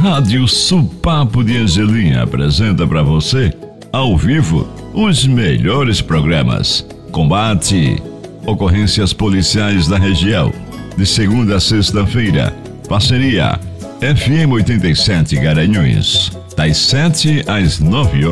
Rádio Supapo de Angelim apresenta para você, ao vivo, os melhores programas. Combate, ocorrências policiais da região, de segunda a sexta-feira. Parceria FM 87 Garanhuns, das 7 às 9 horas.